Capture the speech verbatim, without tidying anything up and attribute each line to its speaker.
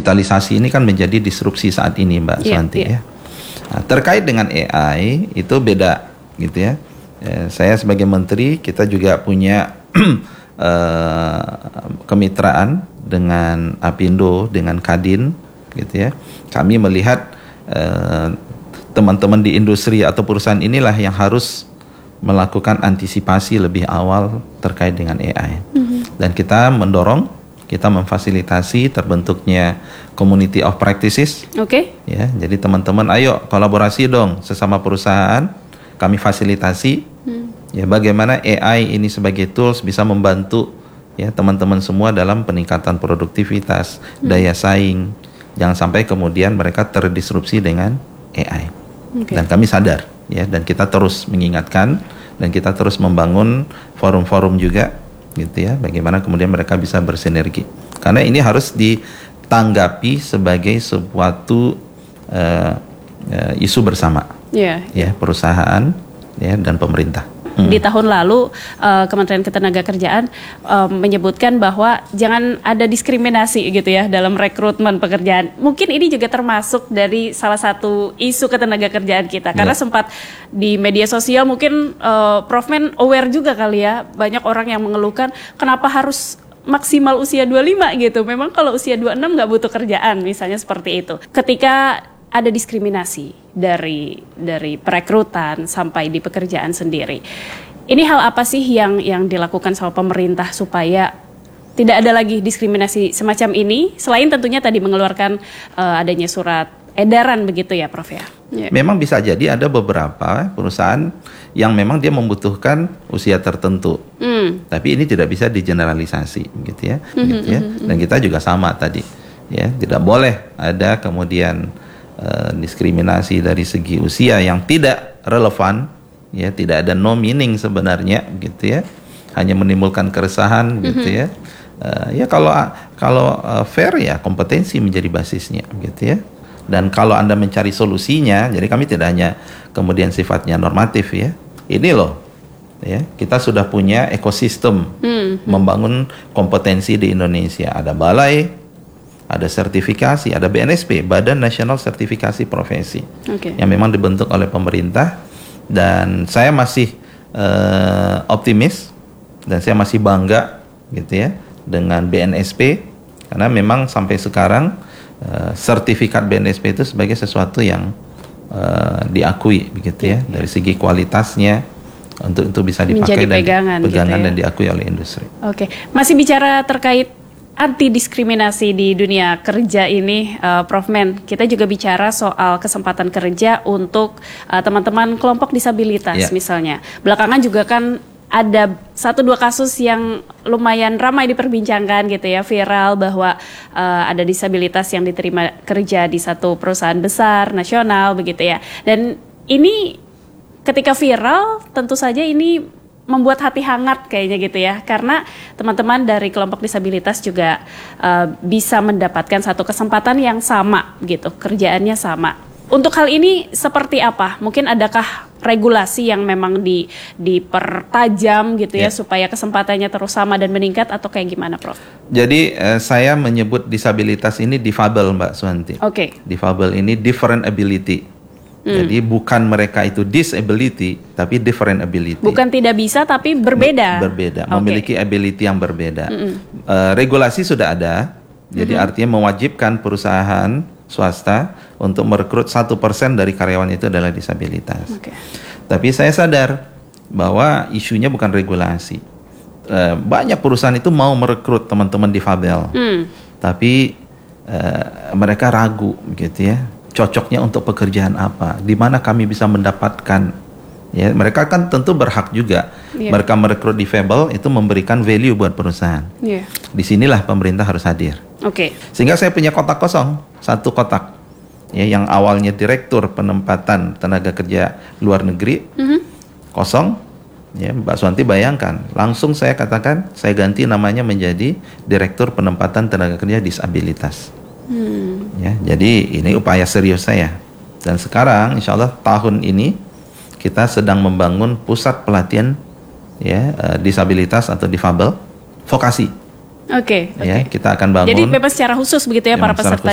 Speaker 1: digitalisasi ini kan menjadi disrupsi saat ini, Mbak
Speaker 2: yeah,
Speaker 1: Suwanti
Speaker 2: yeah.
Speaker 1: ya. Nah, terkait dengan A I itu beda gitu ya. Eh, saya sebagai menteri kita juga punya eh, kemitraan dengan Apindo, dengan Kadin gitu ya. Kami melihat eh, teman-teman di industri atau perusahaan inilah yang harus melakukan antisipasi lebih awal terkait dengan A I. Mm-hmm. Dan kita mendorong, kita memfasilitasi terbentuknya community of practices.
Speaker 2: Oke. Okay.
Speaker 1: Ya, jadi teman-teman ayo kolaborasi dong sesama perusahaan, kami fasilitasi. Hmm. Ya, bagaimana A I ini sebagai tools bisa membantu ya teman-teman semua dalam peningkatan produktivitas, hmm. daya saing. Jangan sampai kemudian mereka terdisrupsi dengan A I. Okay. Dan kami sadar ya, dan kita terus mengingatkan dan kita terus membangun forum-forum juga gitu ya, bagaimana kemudian mereka bisa bersinergi. Karena ini harus ditanggapi sebagai suatu uh, uh, isu bersama. Yeah. Ya, perusahaan ya dan pemerintah. Hmm.
Speaker 2: Di tahun lalu uh, Kementerian Ketenagakerjaan uh, menyebutkan bahwa jangan ada diskriminasi gitu ya dalam rekrutmen pekerjaan. Mungkin ini juga termasuk dari salah satu isu ketenagakerjaan kita. Karena yeah. sempat di media sosial mungkin uh, Prof Men aware juga kali ya, banyak orang yang mengeluhkan kenapa harus maksimal usia dua puluh lima gitu. Memang kalau usia dua puluh enam nggak butuh kerjaan, misalnya seperti itu. Ketika ada diskriminasi dari dari perekrutan sampai di pekerjaan sendiri. Ini hal apa sih yang yang dilakukan sama pemerintah supaya tidak ada lagi diskriminasi semacam ini? Selain tentunya tadi mengeluarkan uh, adanya surat edaran begitu ya, Prof ya. Yeah.
Speaker 1: Memang bisa jadi ada beberapa perusahaan yang memang dia membutuhkan usia tertentu, mm. tapi ini tidak bisa digeneralisasi, gitu ya, mm-hmm, gitu ya. Mm-hmm. Dan kita juga sama tadi, ya tidak boleh ada kemudian Uh, diskriminasi dari segi usia yang tidak relevan, ya tidak ada no meaning sebenarnya, gitu ya, hanya menimbulkan keresahan, mm-hmm. gitu ya. Uh, ya kalau kalau uh, fair ya kompetensi menjadi basisnya, gitu ya. Dan kalau Anda mencari solusinya, jadi kami tidak hanya kemudian sifatnya normatif ya. Ini loh, ya kita sudah punya ekosistem mm-hmm. membangun kompetensi di Indonesia. Ada balai, ada sertifikasi, ada B N S P, Badan Nasional Sertifikasi Profesi, okay. yang memang dibentuk oleh pemerintah, dan saya masih uh, optimis dan saya masih bangga gitu ya dengan B N S P, karena memang sampai sekarang uh, sertifikat B N S P itu sebagai sesuatu yang uh, diakui begitu ya, dari segi kualitasnya untuk itu bisa dipakai dan pegangan, pegangan gitu ya, dan diakui oleh industri.
Speaker 2: Oke, okay. Masih bicara terkait anti diskriminasi di dunia kerja ini, uh, Prof Men, kita juga bicara soal kesempatan kerja untuk uh, teman-teman kelompok disabilitas, yeah. misalnya. Belakangan juga kan ada satu dua kasus yang lumayan ramai diperbincangkan gitu ya, viral, bahwa uh, ada disabilitas yang diterima kerja di satu perusahaan besar nasional begitu ya. Dan ini ketika viral, tentu saja ini membuat hati hangat kayaknya gitu ya, karena teman-teman dari kelompok disabilitas juga uh, bisa mendapatkan satu kesempatan yang sama gitu, kerjaannya sama. Untuk hal ini seperti apa? Mungkin adakah regulasi yang memang di dipertajam gitu ya, yeah. supaya kesempatannya terus sama dan meningkat, atau kayak gimana, Prof?
Speaker 1: Jadi uh, saya menyebut disabilitas ini difabel, Mbak Suwanti.
Speaker 2: Oke. Okay.
Speaker 1: Difabel ini different ability. Hmm. Jadi bukan mereka itu disability, tapi different ability.
Speaker 2: Bukan tidak bisa, tapi berbeda.
Speaker 1: Berbeda, okay. memiliki ability yang berbeda. Mm-hmm. Uh, regulasi sudah ada, jadi mm-hmm. artinya mewajibkan perusahaan swasta untuk merekrut satu persen dari karyawan itu adalah disabilitas. Okay. Tapi saya sadar bahwa isunya bukan regulasi. Uh, banyak perusahaan itu mau merekrut teman-teman difabel, mm. tapi uh, mereka ragu, gitu ya. Cocoknya untuk pekerjaan apa, di mana kami bisa mendapatkan, ya mereka kan tentu berhak juga, yeah. mereka merekrut difabel itu memberikan value buat perusahaan, yeah. disinilah pemerintah harus hadir,
Speaker 2: okay.
Speaker 1: sehingga saya punya kotak kosong, satu kotak, ya yang awalnya direktur penempatan tenaga kerja luar negeri, mm-hmm. kosong, ya Mbak Suwanti bayangkan, langsung saya katakan saya ganti namanya menjadi direktur penempatan tenaga kerja disabilitas. Hmm. Ya, jadi ini upaya serius saya. Dan sekarang insya Allah tahun ini kita sedang membangun pusat pelatihan ya uh, disabilitas atau difabel vokasi.
Speaker 2: Oke. Okay,
Speaker 1: ya,
Speaker 2: okay.
Speaker 1: kita akan bangun.
Speaker 2: Jadi memang secara khusus begitu ya para peserta.